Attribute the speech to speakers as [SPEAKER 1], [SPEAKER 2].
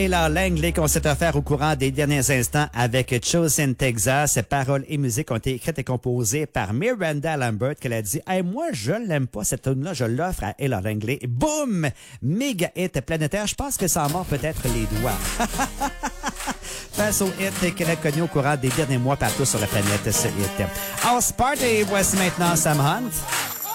[SPEAKER 1] Taylor Langley qu'on s'est offert au courant des derniers instants avec Chosen Texas. Paroles et musique ont été écrites et composées par Miranda Lambert qu'elle a dit « Hey, moi, je l'aime pas, cette tune-là, je l'offre à Taylor Langley. » Boum! Méga hit planétaire. Je pense que ça en mord peut-être les doigts. Face au hit qu'elle a connu au courant des derniers mois partout sur la planète, ce hit. House Party, voici maintenant Sam Hunt.